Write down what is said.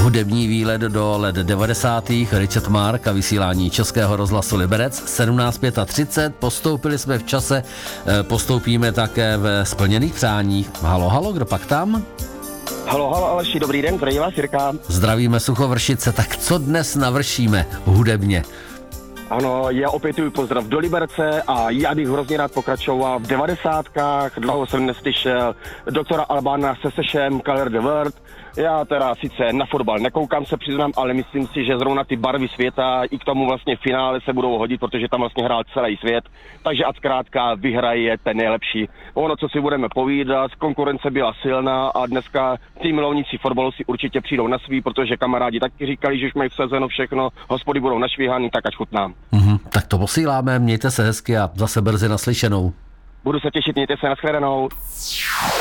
Hudební výlet do let 90. Richard Mark a vysílání Českého rozhlasu Liberec 17:35. Postoupili jsme v čase, postoupíme také ve splněných přáních. Halo, kdo pak tam? Halo, Aleši, dobrý den, zdraví vás Jirka. Zdravíme Suchovršice, tak co dnes navršíme hudebně? Ano, já opětuju pozdrav do Liberce a já bych hrozně rád pokračoval v 90kách, dlouho jsem neslyšel doktora Albána se Sešem, Color the World. Já teda sice na fotbal nekoukám, se přiznám, ale myslím si, že zrovna ty barvy světa i k tomu vlastně finále se budou hodit, protože tam vlastně hrál celý svět, takže ať zkrátka vyhraje ten nejlepší. Ono, co si budeme povídat, konkurence byla silná a dneska ty milovníci fotbalu si určitě přijdou na svý, protože kamarádi taky říkali, že už mají vsazeno všechno, hospody budou našvíhaný, tak ať chutnám. Tak to posíláme, mějte se hezky a zase brzy naslyšenou. Budu se těšit, mějte se, nashledanou.